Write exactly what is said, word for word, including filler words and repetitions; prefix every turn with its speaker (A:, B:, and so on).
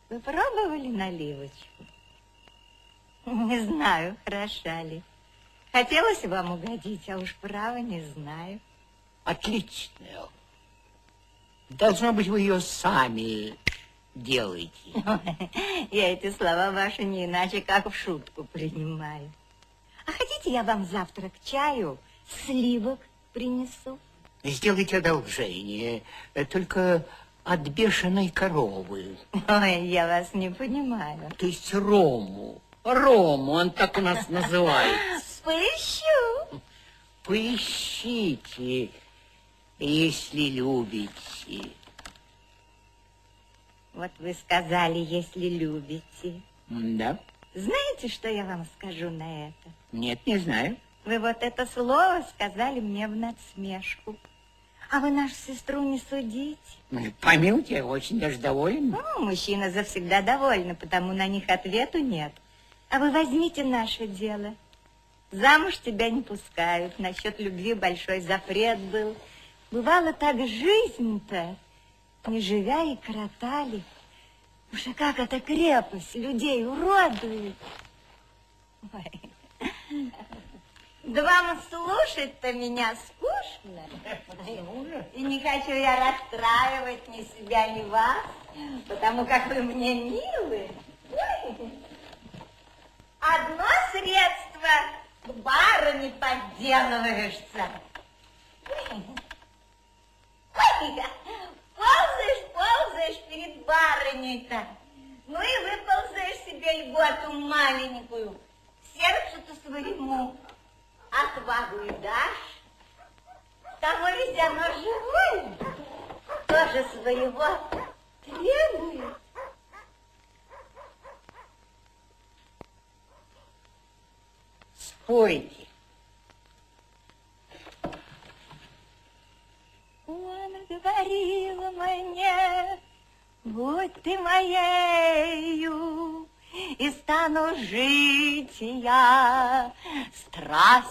A: Вы пробовали наливочку? Не знаю, хороша ли. Хотелось вам угодить, а уж право не знаю.
B: Отличная. Должно быть, вы ее сами делаете.
A: Я эти слова ваши не иначе, как в шутку принимаю. А хотите, я вам завтра к чаю сливок принесу?
B: Сделайте одолжение, только от бешеной коровы.
A: Ой, я вас не понимаю.
B: То есть рому. Рому, он так у нас называется.
A: Поищу.
B: Поищите, если любите.
A: Вот вы сказали, если любите.
B: Да.
A: Знаете, что я вам скажу на это?
B: Нет, не знаю.
A: Вы вот это слово сказали мне в надсмешку. А вы нашу сестру не судите.
B: Помилуйте, я очень даже доволен.
A: Ну, мужчина завсегда довольны, потому на них ответу нет. А вы возьмите наше дело. Замуж тебя не пускают. Насчет любви большой запрет был. Бывало так жизнь-то, не живя и коротали. Уж и как эта крепость людей уродует. Ой. Да вам слушать-то меня скучно. И не хочу я расстраивать ни себя, ни вас, потому как вы мне милы. Одно средство — к бару не подделываешься. Ползаешь, ползаешь перед барыней-то. Ну и выползаешь себе льготу маленькую. Сердцу-то своему отвагу и дашь. Тому ведь оно живое, тоже своего требует.
B: Спорите.
A: Он говорил мне: будь ты моею, и стану жить я страстно.